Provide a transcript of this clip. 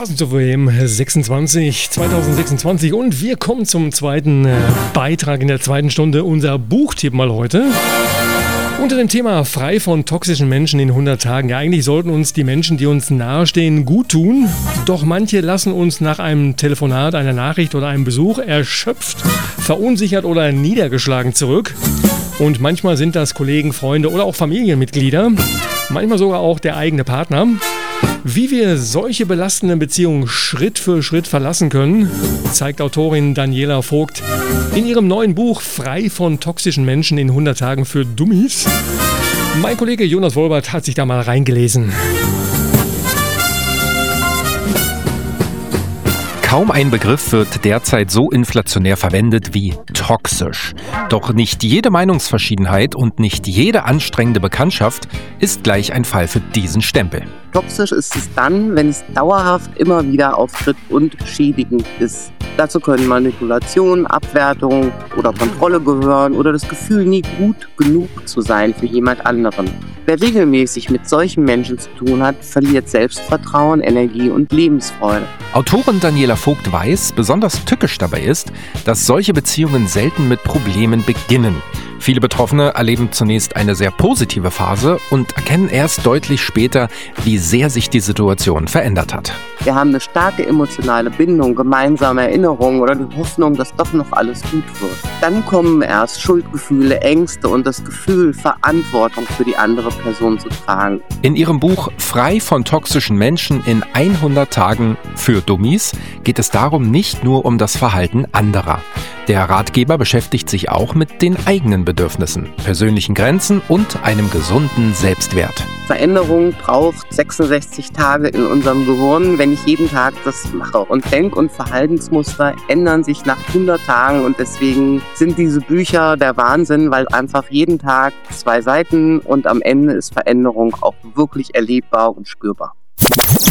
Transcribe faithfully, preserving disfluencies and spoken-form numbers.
Passend zu W M sechsundzwanzig, zweitausendsechsundzwanzig und wir kommen zum zweiten äh, Beitrag in der zweiten Stunde. Unser Buchtipp mal heute. Unter dem Thema frei von toxischen Menschen in hundert Tagen. Ja, eigentlich sollten uns die Menschen, die uns nahestehen, gut tun. Doch manche lassen uns nach einem Telefonat, einer Nachricht oder einem Besuch erschöpft, verunsichert oder niedergeschlagen zurück. Und manchmal sind das Kollegen, Freunde oder auch Familienmitglieder. Manchmal sogar auch der eigene Partner. Wie wir solche belastenden Beziehungen Schritt für Schritt verlassen können, zeigt Autorin Daniela Vogt in ihrem neuen Buch Frei von toxischen Menschen in hundert Tagen für Dummies. Mein Kollege Jonas Wolbert hat sich da mal reingelesen. Kaum ein Begriff wird derzeit so inflationär verwendet wie toxisch. Doch nicht jede Meinungsverschiedenheit und nicht jede anstrengende Bekanntschaft ist gleich ein Fall für diesen Stempel. Toxisch ist es dann, wenn es dauerhaft immer wieder auftritt und schädigend ist. Dazu können Manipulation, Abwertung oder Kontrolle gehören oder das Gefühl, nie gut genug zu sein für jemand anderen. Wer regelmäßig mit solchen Menschen zu tun hat, verliert Selbstvertrauen, Energie und Lebensfreude. Autorin Daniela Vogt weiß, besonders tückisch dabei ist, dass solche Beziehungen selten mit Problemen beginnen. Viele Betroffene erleben zunächst eine sehr positive Phase und erkennen erst deutlich später, wie sehr sich die Situation verändert hat. Wir haben eine starke emotionale Bindung, gemeinsame Erinnerungen oder die Hoffnung, dass doch noch alles gut wird. Dann kommen erst Schuldgefühle, Ängste und das Gefühl, Verantwortung für die andere Person zu tragen. In ihrem Buch Frei von toxischen Menschen in hundert Tagen für Dummies geht es darum nicht nur um das Verhalten anderer. Der Ratgeber beschäftigt sich auch mit den eigenen Bedürfnissen, persönlichen Grenzen und einem gesunden Selbstwert. Veränderung braucht sechsundsechzig Tage in unserem Gehirn, wenn ich jeden Tag das mache. Und Denk- und Verhaltensmuster ändern sich nach hundert Tagen und deswegen sind diese Bücher der Wahnsinn, weil einfach jeden Tag zwei Seiten und am Ende ist Veränderung auch wirklich erlebbar und spürbar.